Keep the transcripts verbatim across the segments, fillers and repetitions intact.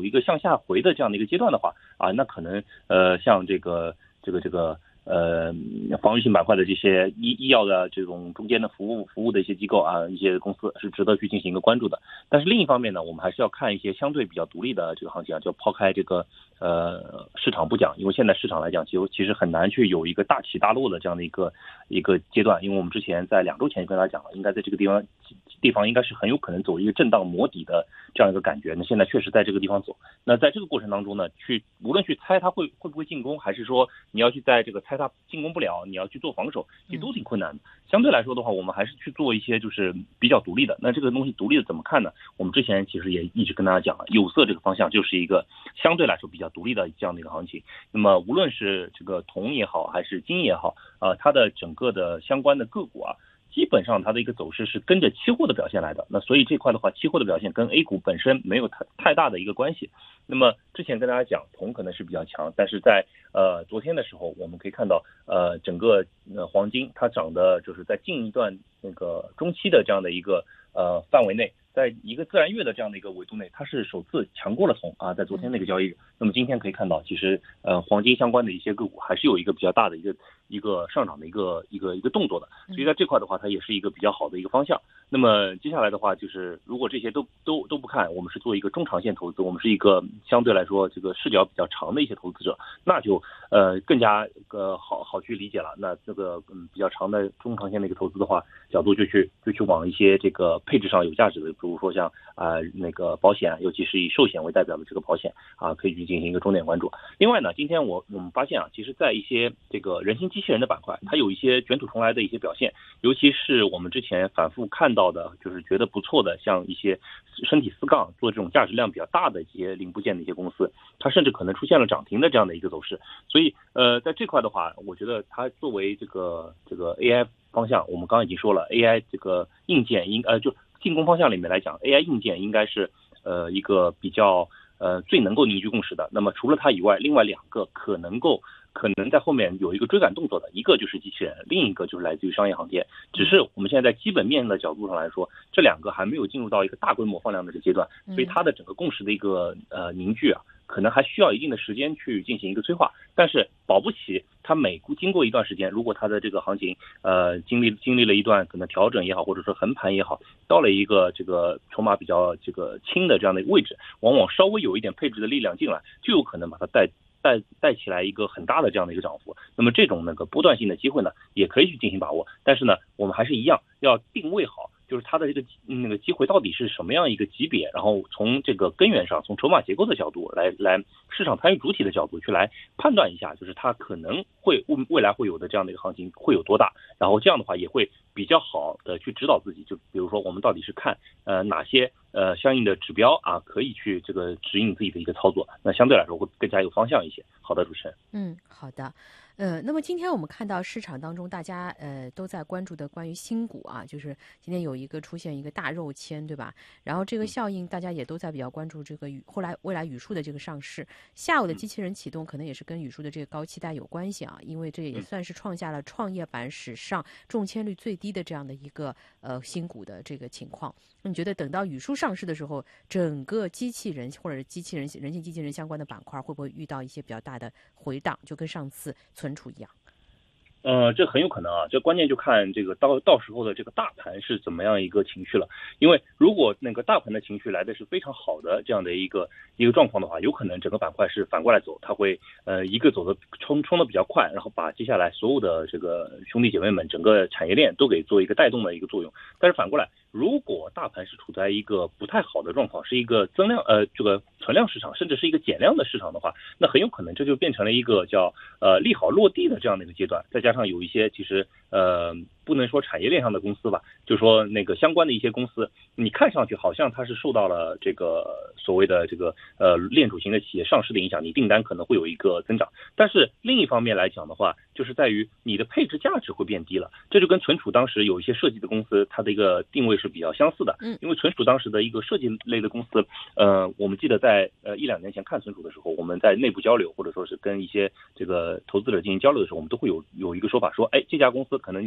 一个向下回的这样的一个阶段的话啊，那可能呃像这个这个这个呃防御性板块的这些医医药的这种中间的服务服务的一些机构啊，一些公司是值得去进行一个关注的。但是另一方面呢，我们还是要看一些相对比较独立的这个行情啊，就抛开这个呃市场不讲，因为现在市场来讲，其实其实很难去有一个大起大落的这样的一个一个阶段，因为我们之前在两周前就跟大家讲了，应该在这个地方地方应该是很有可能走一个震荡磨底的这样一个感觉。那现在确实在这个地方走，那在这个过程当中呢，去无论去猜它会会不会进攻，还是说你要去在这个猜它进攻不了，你要去做防守，其实都挺困难的。相对来说的话，我们还是去做一些就是比较独立的。那这个东西独立的怎么看呢？我们之前其实也一直跟大家讲了，有色这个方向就是一个相对来说比较独立的这样的一个行情。那么无论是这个铜也好，还是金也好，呃，它的整个的相关的个股啊，基本上它的一个走势是跟着期货的表现来的。那所以这块的话，期货的表现跟 A 股本身没有太太大的一个关系。那么之前跟大家讲，铜可能是比较强，但是在呃昨天的时候，我们可以看到，呃整个呃黄金它涨的就是在近一段那个中期的这样的一个呃范围内，在一个自然月的这样的一个维度内，它是首次强过了铜啊，在昨天那个交易日。那么今天可以看到，其实呃黄金相关的一些个股还是有一个比较大的一个一个上涨的一个一个一个动作的，所以在这块的话，它也是一个比较好的一个方向。那么接下来的话，就是如果这些都都都不看，我们是做一个中长线投资，我们是一个相对来说这个视角比较长的一些投资者，那就呃更加呃好好去理解了。那这个嗯比较长的中长线的一个投资的话，角度就去就去往一些这个配置上有价值的，比如说像啊、呃、那个保险，尤其是以寿险为代表的这个保险啊，可以去进行一个重点关注。另外呢，今天我我们发现啊，其实在一些这个人形机器人的板块，它有一些卷土重来的一些表现，尤其是我们之前反复看到的，就是觉得不错的，像一些身体四杠做这种价值量比较大的一些零部件的一些公司，它甚至可能出现了涨停的这样的一个走势。所以呃，在这块的话，我觉得它作为这个这个 A I 方向，我们刚刚已经说了 ，A I 这个硬件应呃就进攻方向里面来讲 ，A I 硬件应该是呃一个比较呃最能够凝聚共识的。那么除了它以外，另外两个可能够可能在后面有一个追赶动作的，一个就是机器人，另一个就是来自于商业航天。只是我们现在在基本面的角度上来说，这两个还没有进入到一个大规模放量的这个阶段，所以它的整个共识的一个呃凝聚啊，可能还需要一定的时间去进行一个催化。但是保不齐它每经过一段时间，如果它的这个行情呃经历经历了一段可能调整也好，或者说横盘也好，到了一个这个筹码比较这个轻的这样的一个位置，往往稍微有一点配置的力量进来，就有可能把它带带带起来一个很大的这样的一个涨幅。那么这种那个波段性的机会呢，也可以去进行把握。但是呢，我们还是一样要定位好，就是它的这个那个机会到底是什么样一个级别，然后从这个根源上，从筹码结构的角度来来市场参与主体的角度去来判断一下，就是它可能会未来会有的这样的一个行情会有多大，然后这样的话也会比较好的去指导自己。就比如说我们到底是看呃哪些呃相应的指标啊，可以去这个指引自己的一个操作，那相对来说会更加有方向一些。好的，主持人。 嗯，好的。呃，那么今天我们看到市场当中大家呃都在关注的关于新股啊，就是今天有一个出现一个大肉签，对吧？然后这个效应大家也都在比较关注这个宇后来未来宇树的这个上市。下午的机器人启动可能也是跟宇树的这个高期待有关系啊，因为这也算是创下了创业板史上中签率最低的这样的一个呃新股的这个情况。你觉得等到宇树上市的时候，整个机器人或者机器人人形机器人相关的板块会不会遇到一些比较大的回档，就跟上次存储一样？ 呃，这很有可能啊，这关键就看这个到到时候的这个大盘是怎么样一个情绪了。因为如果那个大盘的情绪来的是非常好的这样的一个一个状况的话，有可能整个板块是反过来走，它会呃一个走的冲冲的比较快，然后把接下来所有的这个兄弟姐妹们整个产业链都给做一个带动的一个作用。但是反过来，如果大盘是处在一个不太好的状况，是一个增量呃这个存量市场，甚至是一个减量的市场的话，那很有可能这就变成了一个叫呃利好落地的这样的一个阶段。再加上有一些其实呃不能说产业链上的公司吧，就说那个相关的一些公司，你看上去好像它是受到了这个所谓的这个呃链主型的企业上市的影响，你订单可能会有一个增长。但是另一方面来讲的话，就是在于你的配置价值会变低了。这就跟存储当时有一些设计的公司，它的一个定位是比较相似的。因为存储当时的一个设计类的公司，呃，我们记得在呃一两年前看存储的时候，我们在内部交流或者说是跟一些这个投资者进行交流的时候，我们都会有有一个说法说，哎，这家公司可能你买了以后。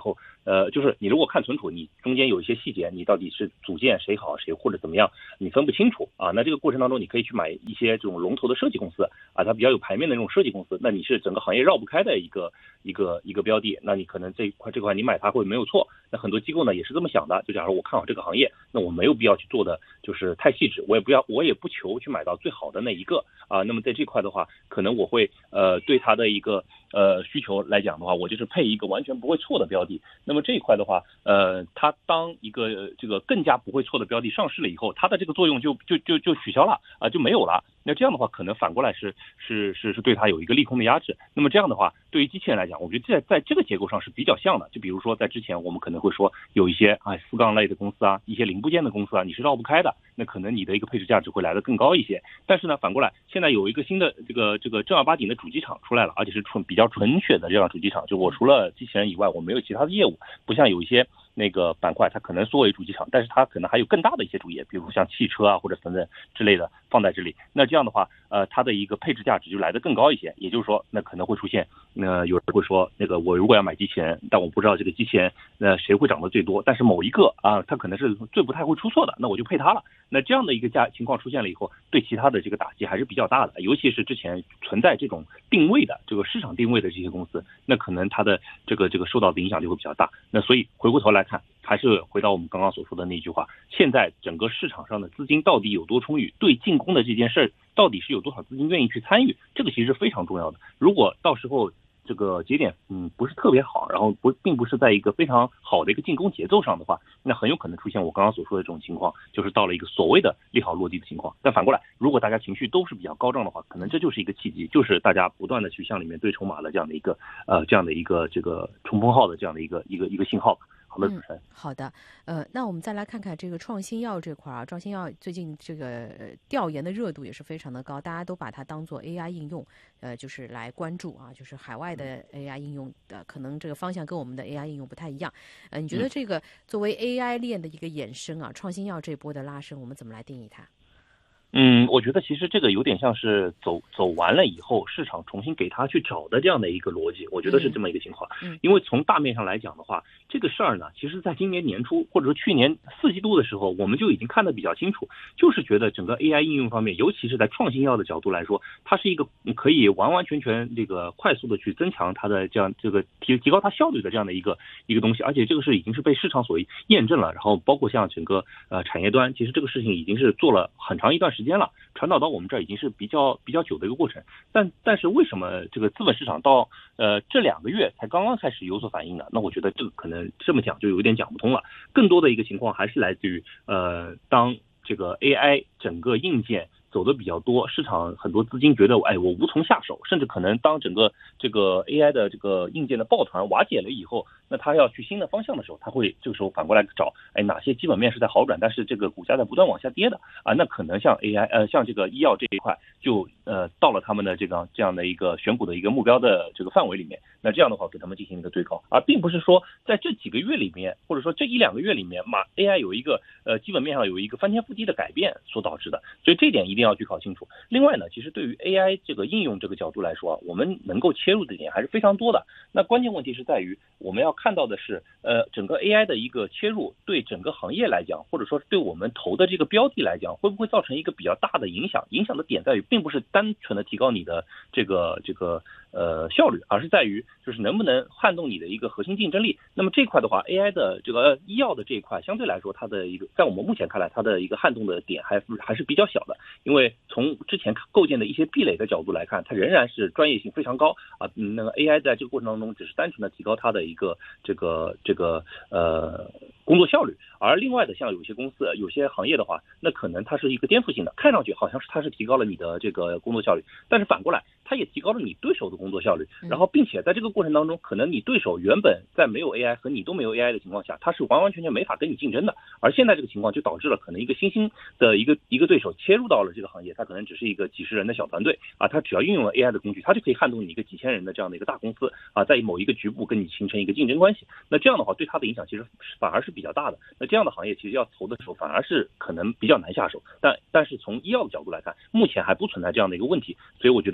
后，呃，就是你如果看存储，你中间有一些细节，你到底是组件谁好谁或者怎么样，你分不清楚啊。那这个过程当中，你可以去买一些这种龙头的设计公司啊，它比较有牌面的这种设计公司，那你是整个行业绕不开的一个一个一个标的，那你可能这一块这块你买它会没有错。那很多机构呢也是这么想的，就假如我看好这个行业，那我没有必要去做的就是太细致，我也不要我也不求去买到最好的那一个啊。那么在这块的话，可能我会呃对它的一个呃需求来讲的话，我就是配一个完全不会错的标的。那么这一块的话，呃，它当一个这个更加不会错的标的上市了以后，它的这个作用就就就就取消了啊，就没有了。那这样的话，可能反过来是是是是对它有一个利空的压制。那么这样的话，对于机器人来讲，我觉得在在这个结构上是比较像的。就比如说在之前我们可能会说有一些啊四杠类的公司啊，一些零部件的公司啊，你是绕不开的，那可能你的一个配置价值会来得更高一些。但是呢，反过来现在有一个新的这个这个正儿八经的主机厂出来了，而且是纯比较纯血的这样主机厂，就我除了机器人以外，我没有其他的业务，不像有一些那个板块，它可能缩为主机厂，但是它可能还有更大的一些主业，比如像汽车啊或者等等之类的放在这里。那这样的话，呃，它的一个配置价值就来得更高一些。也就是说，那可能会出现，呃，有人会说，那个我如果要买机器人，但我不知道这个机器人，呃，谁会涨得最多，但是某一个啊，它可能是最不太会出错的，那我就配它了。那这样的一个价情况出现了以后，对其他的这个打击还是比较大的，尤其是之前存在这种定位的这个市场定位的这些公司，那可能它的这个这个受到的影响就会比较大。那所以回过头来看，还是回到我们刚刚所说的那句话，现在整个市场上的资金到底有多充裕，对进攻的这件事儿到底是有多少资金愿意去参与，这个其实是非常重要的。如果到时候这个节点嗯不是特别好，然后不并不是在一个非常好的一个进攻节奏上的话，那很有可能出现我刚刚所说的这种情况，就是到了一个所谓的利好落地的情况。但反过来，如果大家情绪都是比较高涨的话，可能这就是一个契机，就是大家不断的去向里面堆筹码的这样的一个呃这样的一个这个冲锋号的这样的一个一个一个信号。好的，主持人。 嗯，好的，呃，那我们再来看看这个创新药这块啊，创新药最近这个、呃、调研的热度也是非常的高，大家都把它当做 A I 应用，呃，就是来关注啊，就是海外的 A I 应用的，可能这个方向跟我们的 A I 应用不太一样，呃，你觉得这个作为 A I 链的一个衍生啊，创新药这波的拉升，我们怎么来定义它？ 嗯，我觉得其实这个有点像是走走完了以后，市场重新给他去找的这样的一个逻辑，我觉得是这么一个情况。 嗯， 因为从大面上来讲的话，这个事儿呢，其实在今年年初或者说去年四季度的时候，我们就已经看得比较清楚，就是觉得整个 A I 应用方面，尤其是在创新药的角度来说，它是一个可以完完全全这个快速的去增强它的这样这个提提高它效率的这样的一个一个东西，而且这个是已经是被市场所验证了。然后包括像整个呃产业端，其实这个事情已经是做了很长一段时间了。传导到我们这儿已经是比较比较久的一个过程，但但是为什么这个资本市场到呃这两个月才刚刚开始有所反应呢？那我觉得这个可能这么讲就有点讲不通了。更多的一个情况还是来自于呃当这个 A I 整个硬件走的比较多，市场很多资金觉得，哎，我无从下手，甚至可能当整个这个 A I 的这个硬件的抱团瓦解了以后，那他要去新的方向的时候，他会这个时候反过来找，哎，哪些基本面是在好转，但是这个股价在不断往下跌的啊，那可能像 A I 呃像这个医药这一块就呃到了他们的这个这样的一个选股的一个目标的这个范围里面，那这样的话给他们进行一个对高，而并不是说在这几个月里面，或者说这一两个月里面，马 A I 有一个呃基本面上有一个翻天覆地的改变所导致的，所以这一点一定要去搞清楚。另外呢，其实对于 A I 这个应用这个角度来说，我们能够切入的点还是非常多的。那关键问题是在于我们要看到的是，呃，整个 A I 的一个切入对整个行业来讲，或者说对我们投的这个标的来讲，会不会造成一个比较大的影响？影响的点在于，并不是单纯的提高你的这个这个呃效率，而是在于就是能不能撼动你的一个核心竞争力。那么这块的话 ，A I 的这个医药的这一块，相对来说，它的一个在我们目前看来，它的一个撼动的点还还是比较小的，因为从之前构建的一些壁垒的角度来看，它仍然是专业性非常高啊。那个 A I 在这个过程当中，只是单纯的提高它的一个这个这个呃工作效率，而另外的像有些公司、有些行业的话，那可能它是一个颠覆性的，看上去好像是它是提高了你的这个工作效率，但是反过来，它也提高了你对手的工作效率。然后，并且在这个过程当中，可能你对手原本在没有 A I 和你都没有 A I 的情况下，它是完完全全没法跟你竞争的。而现在这个情况就导致了可能一个新兴的一个一个对手切入到了这个行业，它可能只是一个几十人的小团队啊，它只要运用了 A I 的工具，它就可以撼动你一个几千人的这样的一个大公司啊，在某一个局部跟你形成一个竞争关系。那这样的话，对它的影响其实反而是比较大的。那这样的行业其实要投的时候，反而是可能比较难下手。但但是从医药的角度来看，目前还不存在这样的一个问题，所以我觉得呃。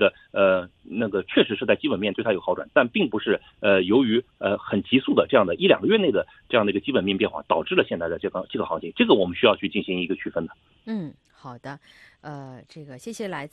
呃那个确实是在基本面对它有好转，但并不是呃由于呃很急速的这样的一两个月内的这样的一个基本面变化导致了现在的这个这个行情，这个我们需要去进行一个区分的。 嗯，好的，呃，这个谢谢来自